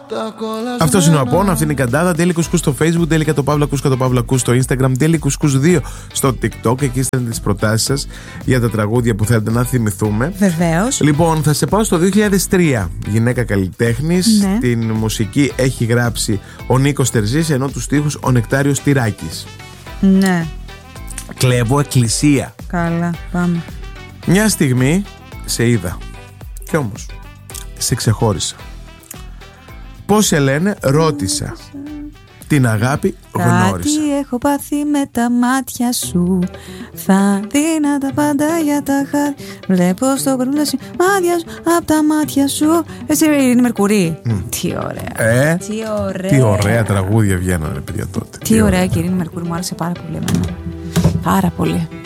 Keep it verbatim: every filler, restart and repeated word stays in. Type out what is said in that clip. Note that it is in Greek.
Αυτός είναι ο Απόν, αυτή είναι η Καντάδα. Τέλει Κουσκού στο Facebook, τέλει το Παύλα Κούσκο το Παύλα Κούσκο στο Instagram, τέλει Κουσκούς δύο στο TikTok. Εκεί στέλνετε τις προτάσεις σας για τα τραγούδια που θέλετε να θυμηθούμε. Βεβαίως. Λοιπόν, θα σε πάω στο δύο χιλιάδες τρία. Γυναίκα καλλιτέχνης. Ναι. Την μουσική έχει γράψει ο Νίκος Τερζής, ενώ τους στίχους ο Νεκτάριος Τυράκης. Ναι. Κλέβω εκκλησία. Καλά, πάμε. Μια στιγμή σε είδα κι όμως σε ξεχώρισα. Πώς σε λένε, ρώτησα. Την αγάπη γνώρισα. Κάτι έχω πάθει με τα μάτια σου. Θα δίνα τα πάντα για τα χάρη. Βλέπω στο κρούλα σημάδια σου απ' τα μάτια σου. Εσύ είναι Μερκουρί. Mm. Τι ωραία. Ε, τι ωραία. Τι ωραία τραγούδια βγαίνανε παιδιά τότε. Τι, τι ωραία, ωραία. Κυρία Μερκουρί, μου άρεσε πάρα πολύ εμένα. Πάρα πολύ.